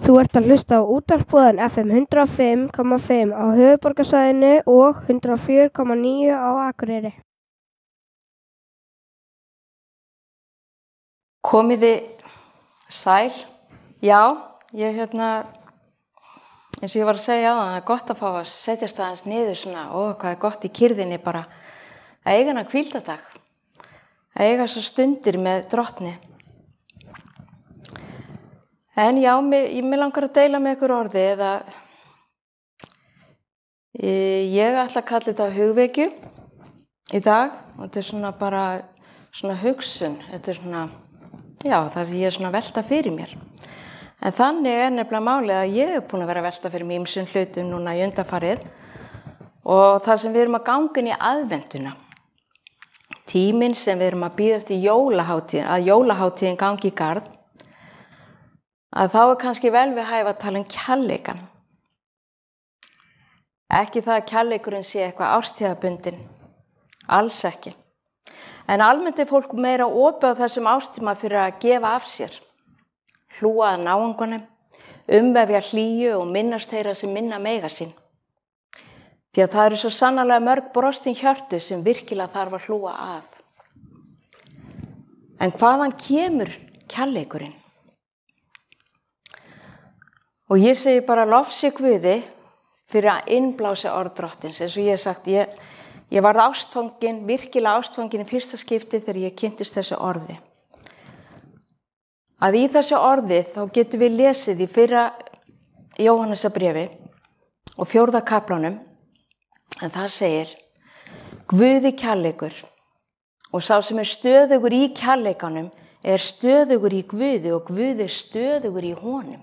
Þú ert að hlusta á útvarpsbúðan FM 105,5 á höfuðborgarsvæðinu og 104,9 á Akureyri. Komiði sæl. Já, ég eins og ég var að segja áðan, það er gott að fá að setjast aðeins niður svona, hvað er gott í kyrrðinni bara að eiga hana hvíldardag, að eiga svo stundir með drottni. En já, mér langar að deila með ykkur orði eða ég ætla að kalla þetta hugvekju í dag og þetta er svona bara svona hugsun, þetta er svona, já, það sem ég er svona að velta fyrir mér. En þannig er nefnilega málið að ég er búin að vera að velta fyrir mér ýmsum hlutum núna í undanfarið og það sem við erum að ganga inn í aðventuna. Tíminn sem við erum að bíða eftir jólahátíðin, að jólahátíðin gangi í garð, að þá er kannski vel við hæfi að tala kærleikan. Ekki það að kærleikurinn sé eitthvað árstíðabundinn, alls ekki. En almennt er fólk meira opið á þessum árstíma fyrir að gefa af sér. Hlúa að náungunum, umvefja hlýju og minnast þeirra sem minna mega sín. Því að það eru svo sannarlega mörg brostin hjörtu sem virkilega þarf að hlúa að. En hvaðan kemur kærleikurinn? Og ég segi bara lofsi Guði fyrir að innblása orð drottins. Eins og ég hef sagt, ég varð ástfangin, virkilega ástfangin í fyrsta skipti þegar ég kynntist þessu orði. Að í þessu orði þá getum við lesið í fyrra Jóhannesarbréfi og 4. kaflanum, en það segir, Guði kærleikur og sá sem er stöðugur í kærleikanum er stöðugur í Guði og Guði er stöðugur í honum.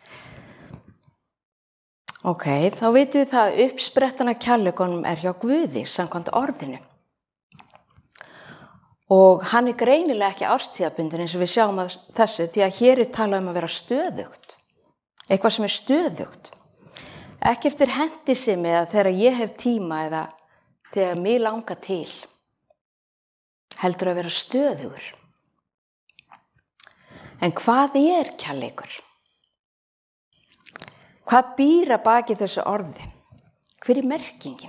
Ok, þá vitum við það að uppsprettan af kærleikanum er hjá Guði samkvæmt orðinu. Og hann er greinilega ekki árstíðabundinn eins og við sjáum að þessu því að hér er talað um að vera stöðugt. Eitthvað sem er stöðugt. Ekki eftir hentisemi eða þegar ég hef tíma eða þegar mig langar til. Heldur að vera stöðugur. En hvað er kærleikur? Hvað býr að baki þessu orði? Hver er merkingin?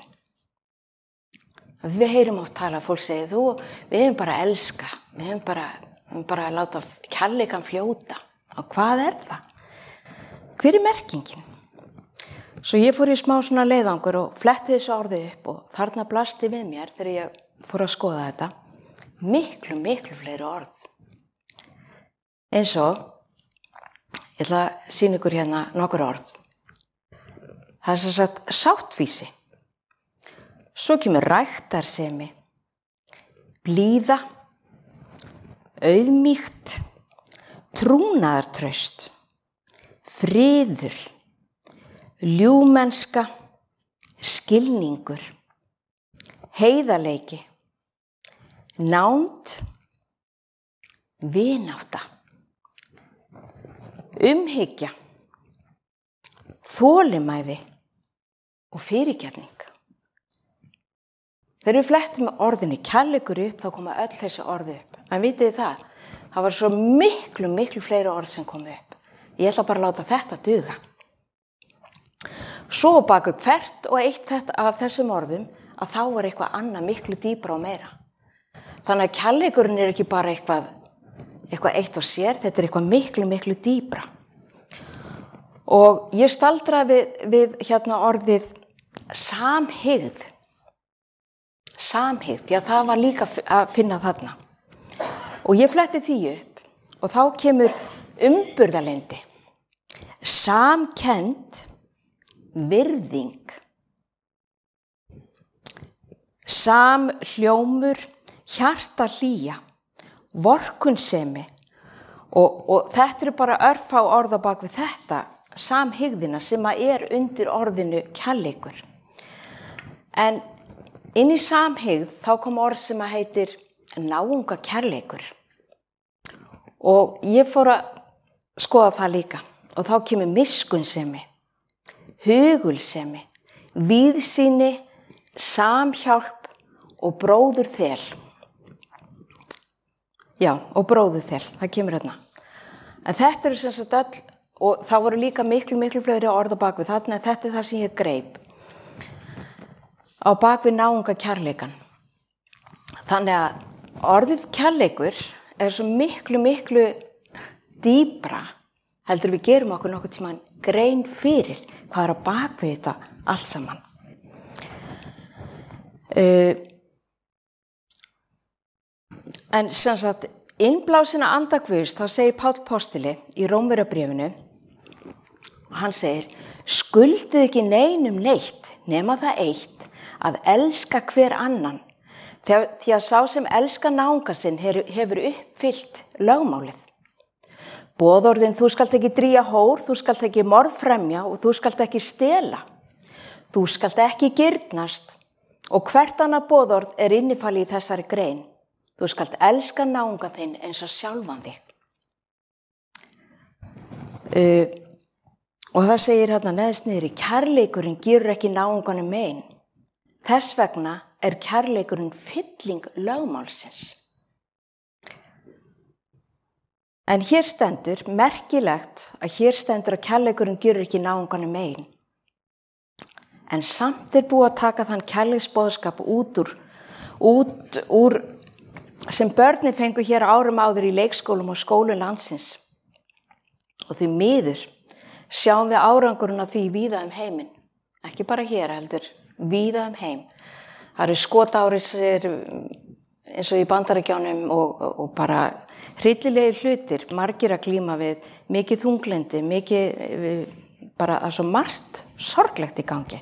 Við heyrum oft tala að fólk segja, við hefum bara að elska, við hefum bara að láta kærleikan fljóta. Og hvað er það? Hver er merkingin? Svo ég fór í smá svona leiðangur og fletti þessu orði upp og þarna blasti við mér þegar ég fór að skoða þetta. Miklu fleiri orð. Eins og, ég ætla að sýna ykkur hérna nokkur orð. Það er sem sagt sáttfýsi. Svo kemur ræktarsemi, blíða, auðmýkt, trúnaðartraust, friður, ljúfmennska, skilningur, heiðarleiki, nánd, vinátta, umhyggja, þolinmæði og fyrirgefning. Þegar við flettum orðinu kærleikur upp, þá koma öll þessi orði upp. En vitið þið það? Það var svo miklu fleiri orð sem komu upp. Ég ætla bara að láta þetta duga. Svo baku hvert og eitt af þessum orðum að þá var eitthvað annað miklu dýpra og meira. Þannig að kærleikurinn er ekki bara eitthvað eitt og sér, þetta er eitthvað miklu dýpra. Og ég staldraði við hérna orðið samhygð. Samhygð, já það var líka að finna þarna. Og ég fletti því upp og þá kemur umburðarlyndi. Samkennd, virðing. Samhljómur, hjartahlýja, vorkunnsemi. Og þetta eru bara örfá orð á bak við þetta. Samhygðina sem er undir orðinu kærleikur. En inn í samhygð þá kom orð sem heitir náunga kærleikur. Og ég fór að skoða það líka. Og þá kemur miskunnsemi, hugulsemi, víðsýni, samhjálp og bróðurþel. Já, og bróðurþel, það kemur hérna. En þetta eru sem sagt öll og það voru líka miklu fleiri orð á bakvið, þannig að þetta það sem ég greip á bakvið náunga kærleikan. Þannig að orðið kærleikur svo miklu dýpra heldur við gerum okkur nokkuð tímann grein fyrir hvað á bakvið þetta allt saman. En sem sagt, innblásina anda Guðs, þá segir Páll postuli í Rómverjabréfinu, hann segir, skuldið ekki neinum neitt nema það eitt að elska hver annan, því að sá sem elskar náunga sinn hefur uppfyllt lögmálið. Boðorðin, þú skalt ekki drýja hór, þú skalt ekki morðfremja og þú skalt ekki stela. Þú skalt ekki girnast og hvert annað boðorð innifalið í þessari grein. Þú skalt elska náunga þinn eins og sjálfan þig. Og það segir hérna neðst niðri, kærleikurinn gerur ekki náunganum mein. Þess vegna kærleikurinn fylling lögmálsins. En hér stendur, merkilegt að hér stendur að kærleikurinn gerur ekki náunganum mein. En samt búið að taka þann kærleiksboðskap út úr sem börnin fengu hér árum áður í leikskólum og skólum landsins. Og því miður sjáum við árangurinn af því víða heiminn. Ekki bara hér heldur, víða heim. Það skotárisir eins og í Bandaríkjánum og bara hryllilegi hlutir, margir að glíma við, mikið þunglyndi, bara svo margt sorglegt í gangi.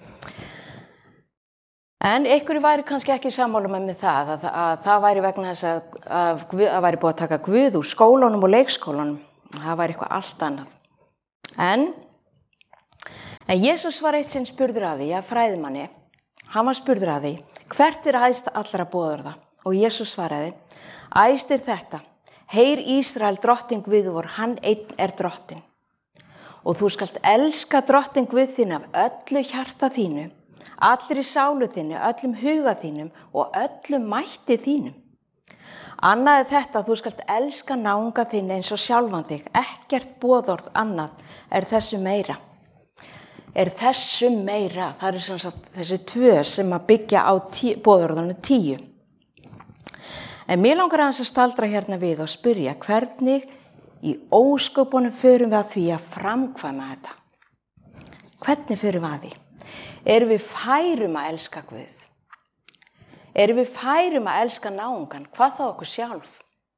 En einhverju væri kannski ekki sammála með það, að það væri vegna þess að væri búið að taka Guð úr skólunum og leikskólunum. Það væri eitthvað allt annað. En Jesús var eitt sinn spurður að því, fræðimanni, hann var spurður að því, hvert æðst allra boðorða? Og Jesús svaraði, æðst þetta, heyr Ísrael drottinn Guð vor, hann einn drottinn. Og þú skalt elska drottinn Guð þinn af öllu hjarta þínu, allri sálu þinni, öllum huga þínum og öllum mætti þínum. Annað þetta, þú skalt elska náunga þinn eins og sjálfan þig, ekkert boðorð annað þessu meira. Þessu meira, það sem sagt þessi tvö sem að byggja á boðorðunum 10. En mér langar aðeins að staldra hérna við og spyrja hvernig í ósköpunum förum við að því að framkvæma þetta. Hvernig förum við að því? Erum við færum að elska Guð? Erum við færum að elska náungan? Hvað þá okkur sjálf?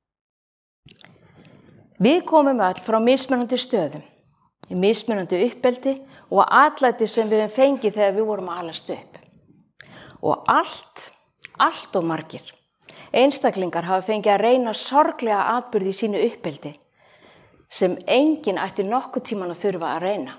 Við komum öll frá mismunandi stöðum, í mismunandi uppeldi og atlæti sem við höfum fengið þegar við vorum að alast upp. Og allt og margir einstaklingar hafa fengið að reyna sorglega atburði í sínu uppeldi sem enginn ætti nokkuð tíman að þurfa að reyna.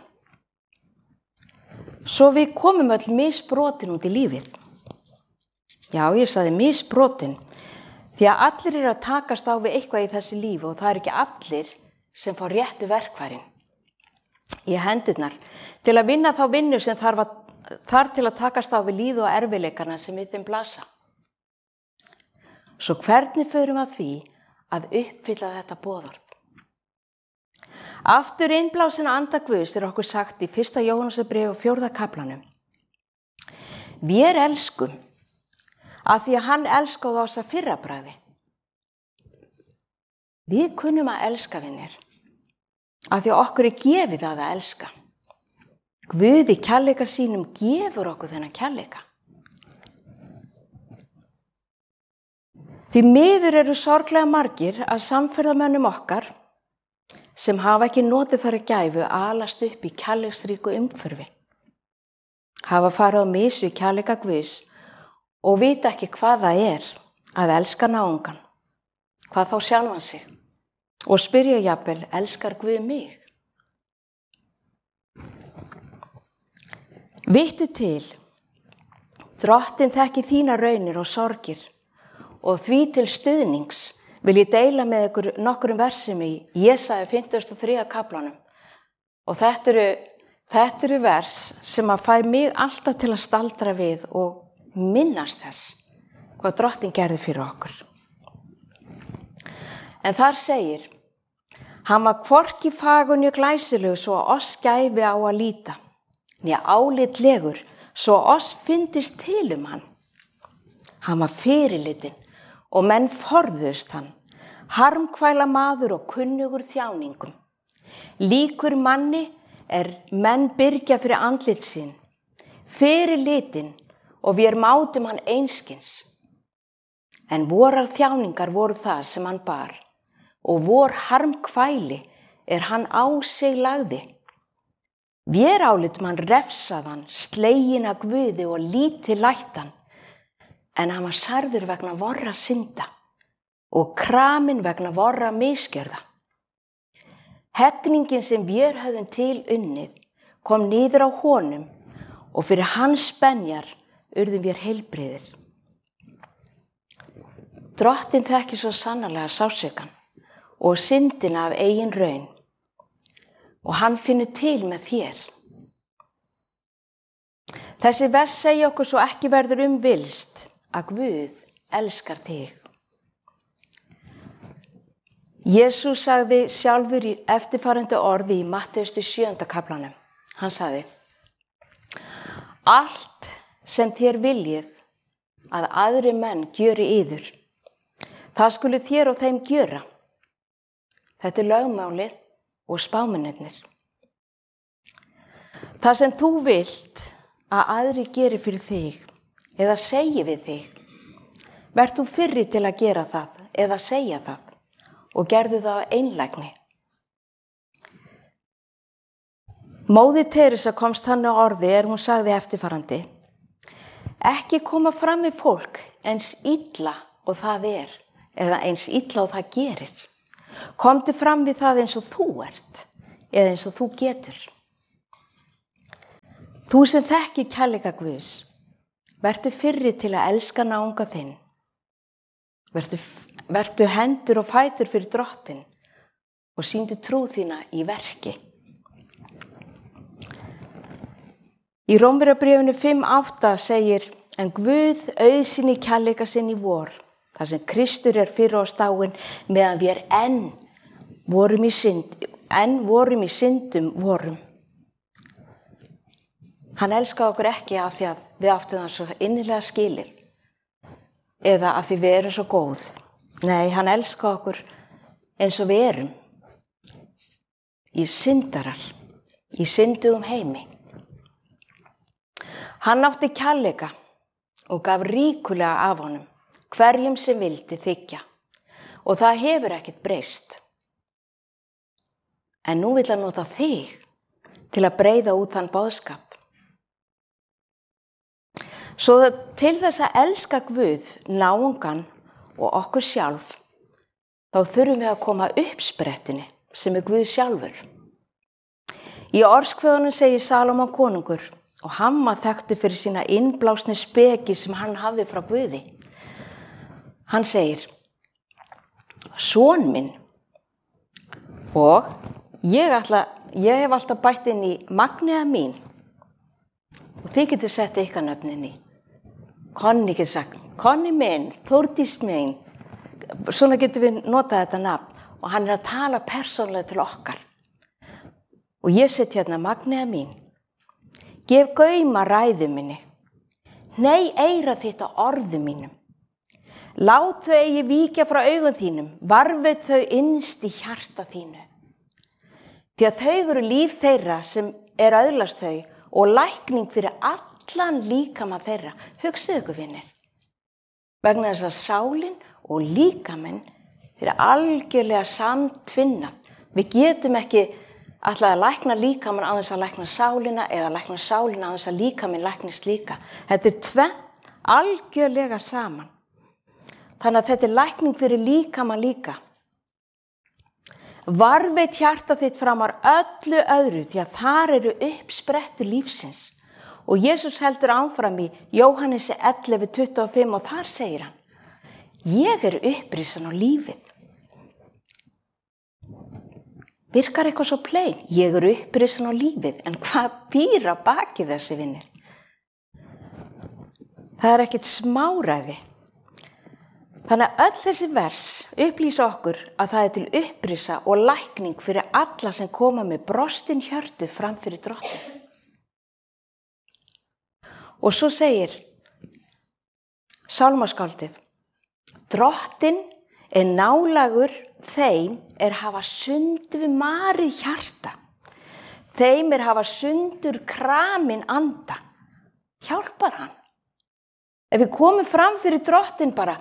Svo við komum öll misbrotin út í lífið. Já, ég sagði misbrotin, því að allir að takast á við eitthvað í þessi lífi og það ekki allir sem fá réttu verkfærin í hendurnar til að vinna þá vinnu sem þarf til að takast á við líð og erfiðleikana sem við þeim blasa. Svo hvernig förum að því að uppfylla þetta boðorð? Aftur innblásina anda Guðs okkur sagt í 1. Jóhannesarbréfi 4. kaflanum. Við elskum af því að hann elskaði oss að fyrra bragði. Við kunnum að elska vinir af því að okkur gefið að elska. Guð í kærleika sínum gefur okkur þennan kærleika. Því miður eru sorglega margir að samferðamönnum okkar sem hafa ekki notið þar gæfu að alast upp í kærleiksríku umhverfi. Hafa farið á mis við kærleika Guðs og vita ekki hvað það að elska náungan, hvað þá sjálfan sig og spyrja jafnvel, elskar Guð mig? Vittu til, Drottinn þekkir þína raunir og sorgir og því til stuðnings vil ég deila með ykkur nokkrum versum í Jesaja 53. kaflanum. Og þetta eru vers sem að fær mig alltaf til að staldra við og minnast þess hvað Drottinn gerði fyrir okkur. En þar segir, Hann var hvorki fagur né glæsilegur svo oss gæfi á að líta, né álitlegur svo oss fyndist til hann. Hann var fyrirlitin og menn forðust hann, harmkvæla maður og kunnugur þjáningum. Líkur manni menn byrgja fyrir andlit sín, fyrirlitin og vér mátum hann einskins. En vorar þjáningar voru það sem hann bar, og vor harmkvæli hann á sig lagði. Vér álitum hann refsaðan, slegin af Guði og lítið lættan, en hann var særður vegna vorra synda og kramin vegna vorra misgjörða. Heggningin sem vér höfðum til unnið kom niður á honum og fyrir hans spenjar urðum vér heilbrigðir. Drottinn þekkir svo sannarlega sársaukann og syndina af eigin raun og hann finnur til með þér. Þessi vers segja okkur svo ekki verður villst að Guð elskar þig. Jesús sagði sjálfur í eftirfarandi orði í Mattheus 7. kaplanum. Hann sagði: Allt sem þér viljið að aðri menn gjöri yður, það skulu þér og þeim gjöra. Þetta lögmálið og spámennirnir. Það sem þú vilt að aðri geri fyrir þig eða segi við þig, verð þú fyrri til að gera það eða segja það og gerðu það á einlægni. Móðir Teresa komst þannig á orði hún sagði eftirfarandi: Ekki koma fram við fólk eins illa og það eða eins illa og það gerir. Komdu fram við það eins og þú ert eða eins og þú getur. Þú sem þekkir kærleika Guðs, vertu fyrri til að elska náunga þinn. Vertu hendur og fætur fyrir Drottinn og sýndu trú þína í verki. Í Rómverjabréfinu 5:8 segir: En Guð auðsýni kærleika sinn í vor, þar sem Kristur fyrir oss dáinn, meðan við enn vorum í syndum vorum. Hann elskaði okkur ekki af því að við áttum það svo innilega skilið eða af því við erum svo góð. Nei, hann elskaði okkur eins og við erum, í syndarar, í syndugum heimi. Hann átti kærleika og gaf ríkulega af honum, hverjum sem vildi þiggja, og það hefur ekkert breyst. En nú vill hann nota þig til að breiða út þann boðskap. Svo til þess að elska Guð, náungan og okkur sjálf, þá þurfum við að koma uppsprettunni sem Guð sjálfur. Í Orðskviðunum segir Salómon konungur, og hann var þekktur fyrir sína innblásnu speki sem hann hafði frá Guði. Hann segir: Son minn, og ég hef alltaf bætt inn í Magnea mín, og þið getur sett ykkar nöfnin í. Konni getur sagt: Konni minn, Þórdís minn. Svona getur við notað þetta nafn, og hann að tala persónulega til okkar. Og ég set hérna Magnea mín. Gef gaum að ræðu minni. Nei, eyra þitt á orðum mínum. Lát þau eigi víkja frá augum þínum, varfið þau innst í hjarta þínu. Því að þau eru líf þeirra sem öðlast þau og lækning fyrir allan líkama þeirra. Hugsið ykkur, vinir. Vegna þess að sálin og líkaminn fyrir algjörlega samtvinnað. Við getum ekki ætlaði að lækna líkamann á þess að lækna sálina eða lækna sálina á þess að líkaminn læknist líka. Þetta tvennt algjörlega saman. Þannig að þetta lækning fyrir líkamann líka. Varveit hjarta þitt framar öllu öðru því að þar eru uppsprettur lífsins. Og Jesús heldur áfram í Jóhannesi 11:25 og þar segir hann: Ég upprisan á lífið. Virkar eitthvað svo plein? Ég upprisan á lífið, en hvað býr á baki þessi, vinir? Það ekkert smáræði. Þannig að öll þessi vers upplýsa okkur að það til upprisa og lækning fyrir alla sem koma með brostin hjörtu fram fyrir Drottin. Og svo segir sálmaskáldið, Drottin nálægur þeim hafa sundur marið hjarta. Þeim hafa sundur kramin anda. Hjálpar hann. Ef við komum fram fyrir Drottin bara,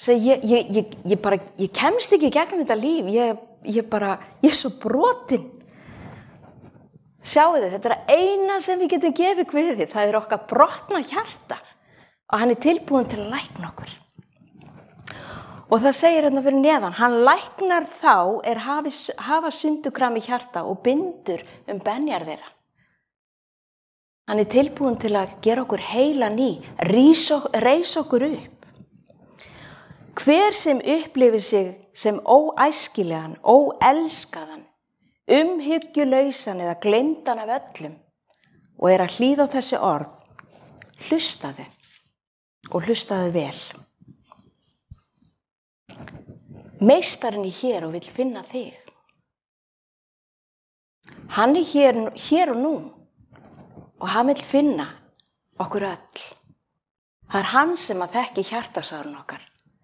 ég kemst ekki gegnum þetta líf, ég er svo brotin. Sjáu þið, þetta eina sem við getum gefið Guði, það okkar brotna hjarta og hann tilbúinn til að lækna okkur. Og það segir hérna fyrir neðan, hann læknar þá hafa sundurkrami hjarta og bindur benjar þeirra. Hann tilbúinn til að gera okkur heila ný, reisa okkur upp. Hver sem upplifir sig sem óæskilegan, óelskaðan, umhyggjulausan eða gleymdan af öllum og að hlýða á þessi orð, hlustaðu og hlustaðu vel. Meistarinn hér og vill finna þig. Hann hér og nú og hann vill finna okkur öll. Það hann sem að þekki hjartasárun okkar.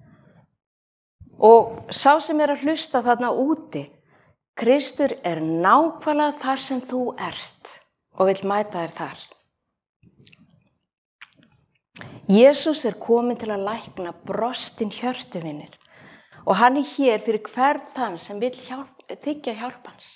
Og sá sem að hlusta þarna úti, Kristur nákvæmlega þar sem þú ert og vill mæta þér þar. Jesús kominn til að lækna brostin hjörtu vinir og hann hér fyrir hvern þann sem vill þiggja hjálp hans.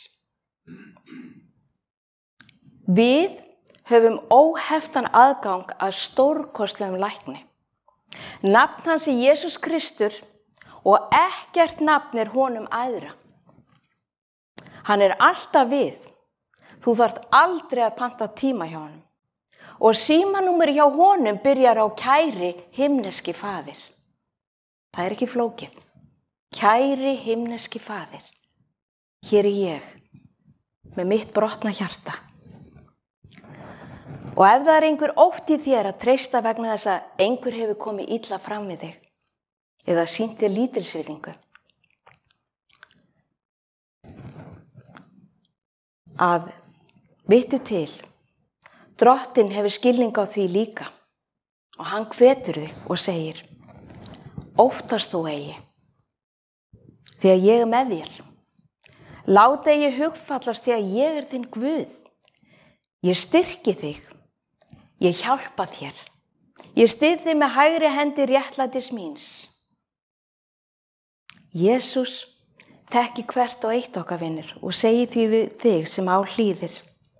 Við höfum óheftan aðgang að stórkostlegum lækni. Nafn hans Jesús Kristur og ekkert nafn honum æðra. Hann alltaf við. Þú þarft aldrei að panta tíma hjá honum. Og símanúmer hjá honum byrjar á kæri himneski faðir. Það ekki flókið. Kæri himneski faðir. Hér ég með mitt brotna hjarta. Og ef það einhver ótti þér að treysta vegna þess að einhver hefur komið illa fram við þig eða sýnt þér lítilsvirðingu, að vittu til, Drottinn hefur skilning á því líka og hann hvetur þig og segir, óttast þú eigi, því að ég með þér. Láta eigi hugfallast því að ég þinn Guð. Ég styrki þig, ég hjálpa þér, ég styð þig með hægri hendi réttlætis míns. Jesús þekki hvert og eitt okkar vinir og segi því við þig sem á hlýðir.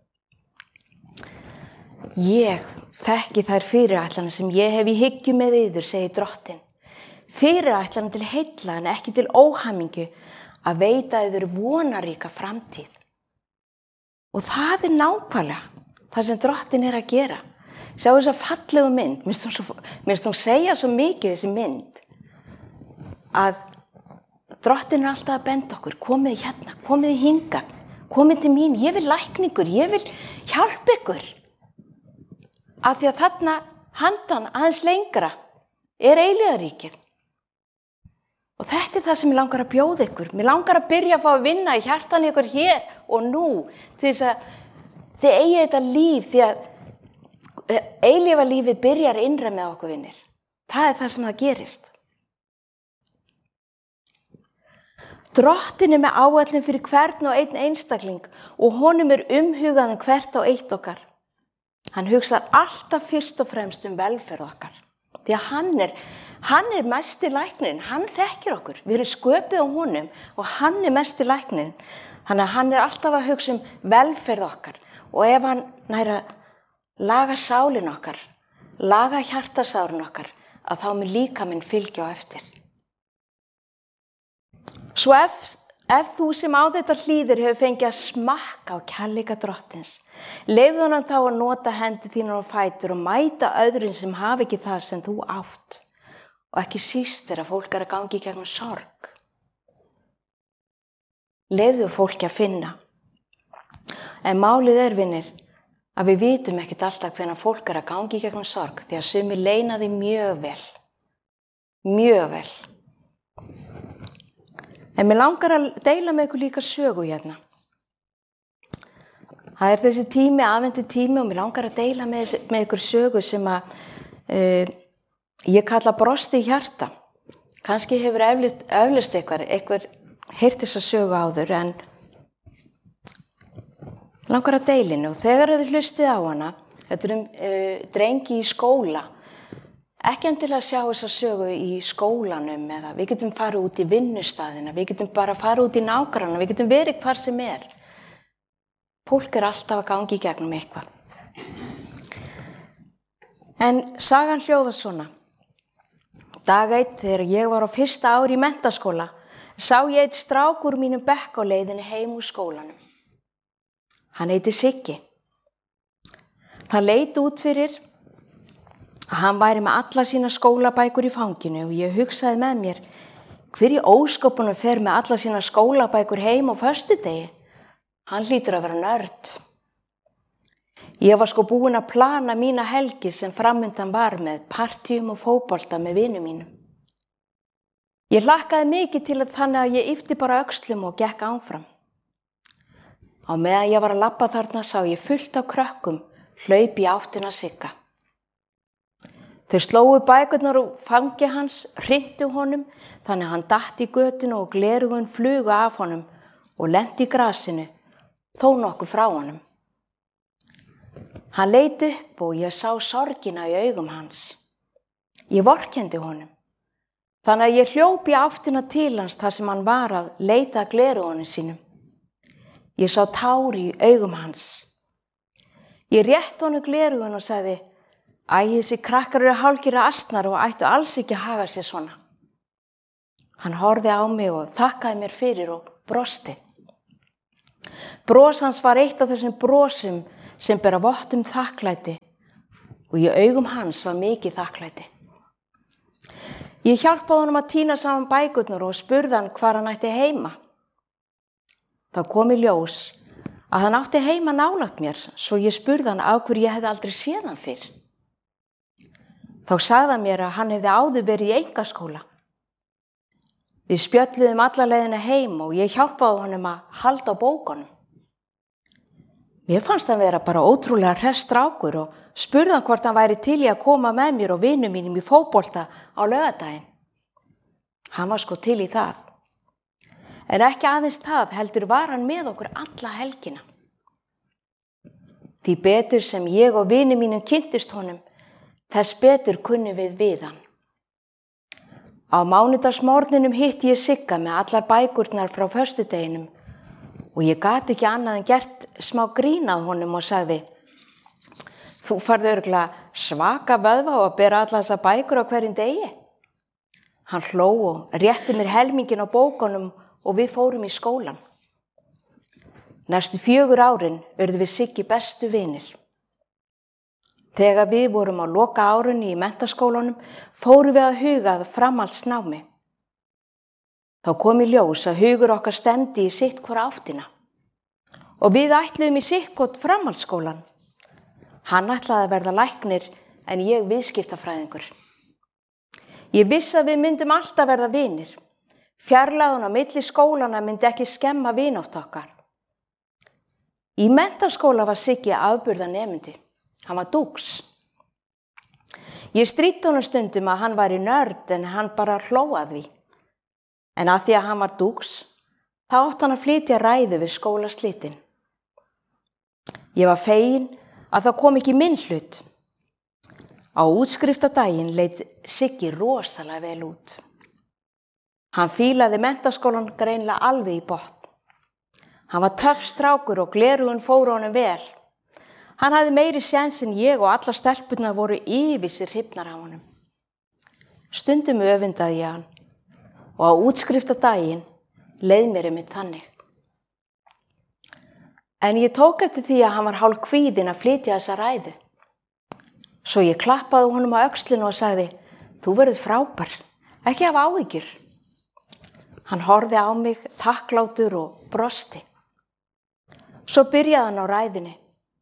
Ég þekki þær fyrirætlanir sem ég hef í hyggju með yður, segir Drottinn. Fyrirætlanir til heilla en ekki til óhamingju, að veita yður vonaríka framtíð. Og það nákvæmlega það sem Drottinn að gera. Sjá þessa fallegu mynd, mér finnst hún segja svo mikið þessi mynd, að Drottinn alltaf að benda okkur, komið hérna, komið hingað, komið til mín, ég vil lækna ykkur, ég vil hjálpa ykkur. Af því að þarna handan aðeins lengra eilíðaríkið. Og þetta það sem ég langar að bjóða ykkur. Mér langar að byrja að fá að vinna í hjartan ykkur hér og nú, til þess að þið eigi þetta líf, því að eilífa lífið byrjar innra með okkur vinir. Það það sem það gerist. Drottinn með áætlun fyrir hvern og einn einstakling og honum umhugað hvert og eitt okkar. Hann hugsar alltaf fyrst og fremst velferð okkar. Því að hann mesti læknirinn, hann þekkir okkur. Við erum sköpuð á honum og hann mesti læknirinn. Þannig að hann alltaf að hugsa velferð okkar. Og ef hann nær að laga sálin okkar, laga hjartasárun okkar, að þá mun líkaminn fylgja á eftir. Svo ef þú sem á þetta hlýðir hefur fengið að smakka á kærleika Drottins, leyfðu honum þá að nota hendur þínar og fætur og mæta öðrum sem hafa ekki það sem þú átt. Og ekki síst þegar fólk að gangi í gegnum sorg. Leyfðu fólki að finna. En málið vinir, að við vitum ekkert alltaf hvenær fólk að gangi í gegnum sorg, því að sumir leyna því mjög vel. Mjög vel. En mér langar að deila með ykkur líka sögu hérna. Það þessi tími, aðvendu tími og mér langar að deila með ykkur sögu sem að ég kalla brosti í hjarta. Kannski hefur eflaust einhver heyrt þessa sögu áður en langar að deila henni og þegar þið hlustið á hana, þetta drengi í skóla, ekki endilega að sjá þessa sögu í skólanum eða við getum farið út í vinnustaðina, við getum bara farið út í nágranna, við getum verið hvar sem er. Fólk alltaf að gangi í gegnum eitthvað. En sagan hljóðar svona. Dag 1 þegar ég var á fyrsta ári í menntaskóla, sá ég einn strák úr mínum bekk á leiðinni heim úr skólanum. Hann heitir Siggi. Það leit út fyrir að hann væri með alla sína skólabækur í fanginu og ég hugsaði með mér, hver í ósköpunum fer með alla sína skólabækur heim á föstudegi? Hann hlýtur að vera nörd. Ég var sko búin að plana mína helgi sem framundan var með partíum og fótbolta með vinum mínum. Ég hlakkaði mikið til þannig að ég yppti bara öxlum og gekk áfram. Á meðan ég var að labba þarna sá ég fullt af krökkum hlaup í áttina Sigga. Þau slógu bækurnar úr fangi hans, hrintu honum þannig að hann datt í götuna og gleraugun flugu af honum og lenti í grasinu, þó nokkuð frá honum. Hann leit upp og ég sá sorgina í augum hans. Ég vorkenndi honum. Þannig að ég hljóp í áttina til hans þar sem hann var að leita að gleraugunum sínum. Ég sá tár í augum hans. Ég rétti honum gleraugun og sagði, þessi krakkar eru hálfgerðir asnar og ættu alls ekki að haga sér svona. Hann horfði á mig og þakkaði mér fyrir og brosti. Bros hans var eitt af þessum brosum sem bera vott þakklæti og í augum hans var mikið þakklæti. Ég hjálpaði honum að tína saman bækurnar og spurði hann hvar hann ætti heima. Þá kom í ljós að hann átti heima nálægt mér svo ég spurði hann af hverju ég hefði aldrei séð hann fyrr. Þá sagði hann mér að hann hefði áður verið í einkaskóla. Við spjölluðum alla leiðina heim og ég hjálpaði honum að halda á bókunum. Mér fannst hann vera bara ótrúlega hress strákur og spurði hann hvort hann væri til í að koma með mér og vinum mínum í fótbolta á laugardaginn. Hann var sko til í það. En ekki aðeins það heldur var hann með okkur alla helgina. Því betur sem ég og vinum mínum kynntust honum, þess betur kunni við hann. Á mánudagsmorgninum hitti ég Sigga með allar bækurnar frá föstudeginum og ég gat ekki annað en gert smá grín að honum og sagði, þú farði örugglega svaka vöðva og að bera allar þessar bækur á hverjum degi. Hann hló og rétti mér helmingin á bókunum og við fórum í skólan. Næstu 4 árin urðum við Siggi bestu vinir. Þegar við vorum á loka árunni í menntaskólanum fórum við að huga að framhaldsnámi. Þá kom í ljós að hugur okkar stemdi í sitt hvora áttina og við ætluðum í sitt hvort framhaldsskólan. Hann ætlaði að verða læknir en ég viðskiptafræðingur. Ég vissi að við myndum alltaf verða vinir. Fjarlægðin á milli skólana myndi ekki skemma vinátt okkar. Í menntaskóla var Siggi afburðanemandi. Hann var dúks. Ég stríddi honum stundum að hann væri nörd en hann bara hló að því. En að því að hann var dúks, þá átti hann að flytja ræðu við skólaslitin. Ég var fegin að það kom ekki minn hlut. Á útskriftadaginn leit Siggi rosalega vel út. Hann fílaði menntaskólan greinilega alveg í botn. Hann var töff strákur og gleraugun fóru honum vel. Hann hafði meiri séns en ég og allar stelpurnar voru yfir sér hrifnar af honum. Stundum öfundaði ég hann og á útskriftadaginn leið mér þannig. En ég tók eftir því að hann var hálf kvíðinn að flytja þessa ræðu. Svo ég klappaði honum á öxlinu og sagði, þú verður frábær, ekki hafa áhyggjur. Hann horfði á mig þakklátur og brosti. Svo byrjaði hann á ræðunni.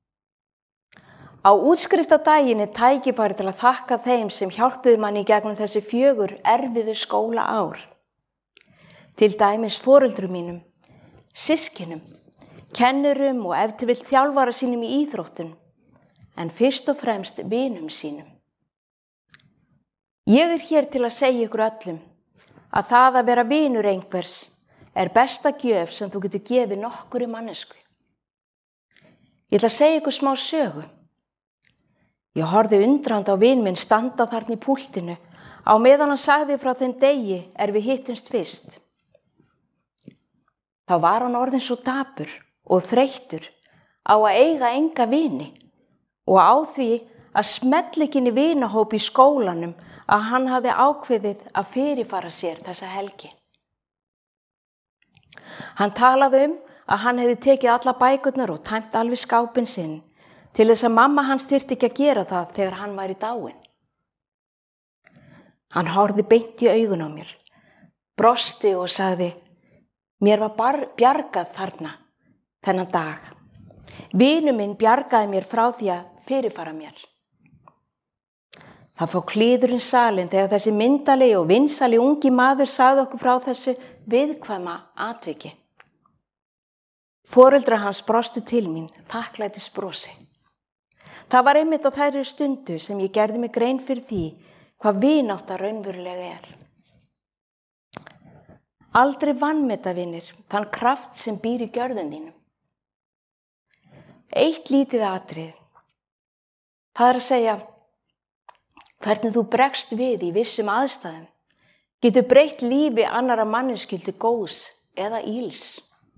Á útskriftadaginn tækifæri til að þakka þeim sem hjálpuðu manni í gegnum þessi 4 erfiðu skólaár. til dæmis foreldrum mínum, systkinum, kennurum og ef til vill þjálfara sínum í íþróttum, en fyrst og fremst vinum sínum. Ég hér til að segja ykkur öllum að það að vera vinur einhvers besta gjöf sem þú getur gefið nokkurri mannesku. Ég ætla að segja ykkur smá sögu. Ég horfði undrandi á vin minn standa þarna í púltinu á meðan hann sagði frá þeim degi við hittumst fyrst. Þá var hann orðinn svo dapur og þreyttur á að eiga enga vini og á því að smella ekki inn í vinahóp í skólanum að hann hafði ákveðið að fyrirfara sér þessa helgi. Hann talaði að hann hefði tekið alla bækurnar og tæmt alveg skápinn sinn til þess að mamma hans þyrfti ekki að gera það þegar hann væri dáinn. Hann horfði beint í augun á mér, brosti og sagði: mér var bjargað þarna þennan dag. Vinur minn bjargaði mér frá því að fyrirfara mér. Það fór kliðurinn salinn þegar þessi myndalegi og vinsali ungi maður sagði okkur frá þessu viðkvæma atviki. Foreldrar hans brostu til mín, þakklætisbrosi. Það var einmitt á þeirri stundu sem ég gerði mig grein fyrir því hvað vinátta raunverulega Aldrei vanmeta, vinir, þann kraft sem býr í gjörðum þínum. Eitt lítið atriði. Það að segja, hvernig þú bregst við í vissum aðstæðum getur breytt lífi annarra manneskju til góðs eða íls.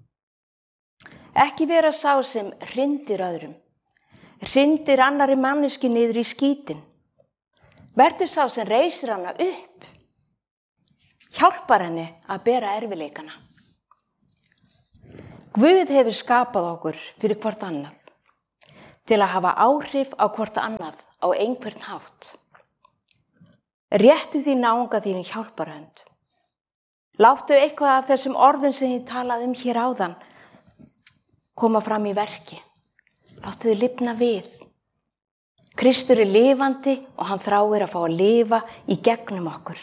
Ekki vera sá sem hrindir öðrum, hrindir annarri manneskju niður í skítinn. Vertu sá sem reisir hana upp, hjálpar henni að bera erfiðleikana. Guð hefur skapað okkur fyrir hvort annað, til að hafa áhrif á hvort annað á einhvern hátt. Réttu því náunga þínu hjálparhönd. Láttu eitthvað af þessum orðum sem ég talaði hér áðan koma fram í verki. Láttu þau lifna við. Kristur lifandi og hann þráir að fá að lifa í gegnum okkur.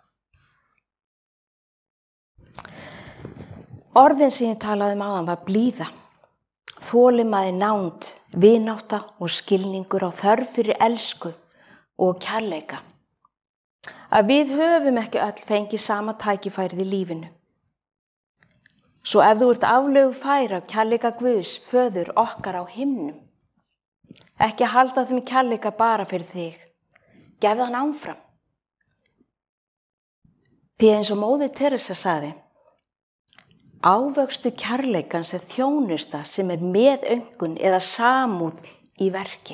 Orðin sem ég talaði áðan var blíða, þolinmæði, nánd, vinátta og skilningur á þörf fyrir elsku og kærleika. Að við höfum ekki öll fengið sama tækifærið í lífinu. Svo ef þú ert aflögufær af kærleika Guðs, föður okkar á himnum, ekki halda þeim kærleika bara fyrir þig, gefðu hann áfram. Því eins og móðir Teresa sagði, ávöxtu kærleikans þjónusta sem meðaumkun eða samúð í verki.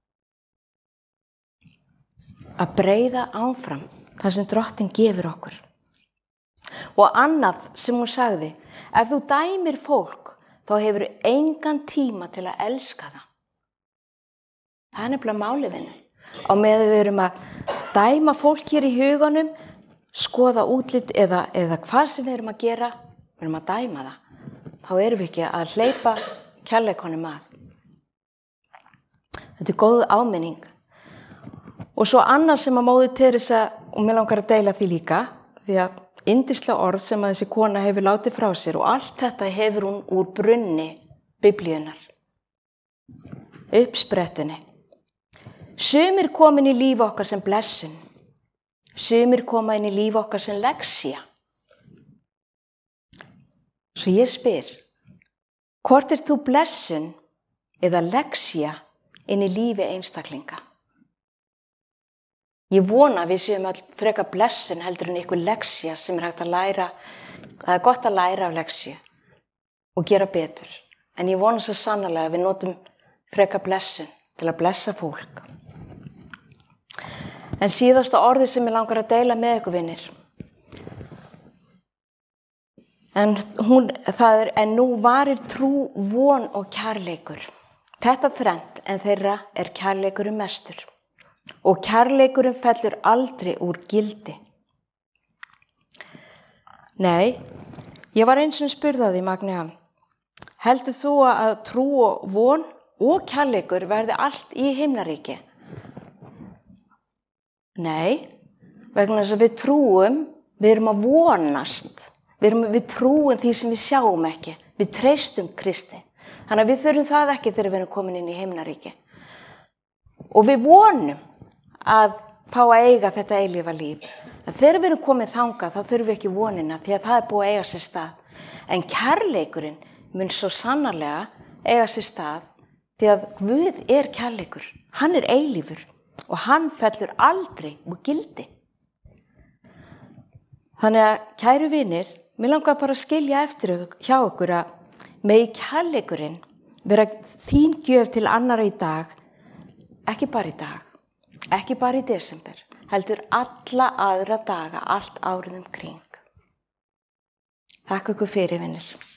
Að breiða áfram það sem Drottinn gefur okkur. Og annað sem hún sagði, ef þú dæmir fólk, þá hefur engan tíma til að elska það. Það er nefnilega málið, vinur. Á meðan við erum að dæma fólk hér í huganum, skoða útlit eða hvað sem við erum að gera, við erum að dæma það. Þá erum við ekki að hleypa kærleikanum að. Þetta er góð áminning. Og svo annað sem að móðir Teresa, og mér langar að deila því líka, því að yndislega orð sem að þessi kona hefur látið frá sér og allt þetta hefur hún úr brunni Biblíunnar. Uppsprettunni. Sumir koma inn í líf okkar sem blessun. Sumir koma inn í líf okkar sem lexía. Svo ég spyr, hvort þú blessun eða lexía inn í lífi einstaklinga? Ég vona að við séum öll frekar blessun heldur en einhver lexía sem hægt að læra. Það er gott að læra af lexíu og gera betur. En ég vona svo sannarlega að við notum frekar blessun til að blessa fólk. En síðasta orðið sem ég langar að deila með ykkur, vinir. En nú varir trú, von og kærleikur. Þetta þrennt en þeirra kærleikurinn mestur. Og kærleikurinn fellur aldrei úr gildi. Nei, ég var eins og spurði Magnea, heldur þú að trú og von og kærleikur verði allt í himnaríki? Nei, vegna þess að við trúum, við erum að vonast Við trúum því sem við sjáum ekki. Við treystum Kristi. Þannig að við þurfum það ekki þegar við erum komin inn í himnaríki. Og við vonum að fá að eiga þetta eilífa líf. En þegar við erum komin þangað, þá þurfum við ekki vonina, því að það er búið að eiga sér stað. En kærleikurinn mun svo sannarlega eiga sér stað, því að Guð er kærleikur. Hann er eilífur og hann fellur aldrei úr gildi. Þannig að, kæru vinir, mér langar bara að skilja eftir hjá okkur að megi kærleikurinn vera þín gjöf til annarra í dag, ekki bara í dag, ekki bara í desember, heldur alla aðra daga, allt árið kring. Þakka ykkur fyrir, vinir.